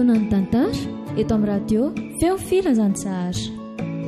fotoana ny tantara eto amin'ny radio feo filanzantsahary.